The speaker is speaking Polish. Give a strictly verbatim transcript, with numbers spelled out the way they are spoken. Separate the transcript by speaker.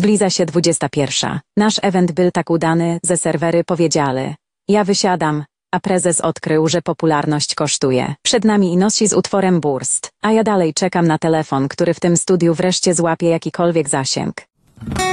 Speaker 1: Zbliża się dwudziesta pierwsza. Nasz event był tak udany, że serwery powiedziały. Ja wysiadam, a prezes odkrył, że popularność kosztuje. Przed nami Inosi z utworem Burst, a ja dalej czekam na telefon, który w tym studiu wreszcie złapie jakikolwiek zasięg.